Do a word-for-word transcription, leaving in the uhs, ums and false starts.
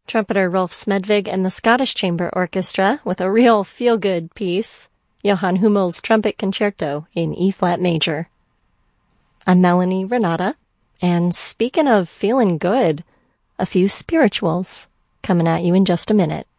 Trumpeter Rolf Smedvig and the Scottish Chamber Orchestra with a real feel-good piece, Johann Hummel's Trumpet Concerto in E-flat major. I'm Melanie Renata, and speaking of feeling good, a few spirituals coming at you in just a minute.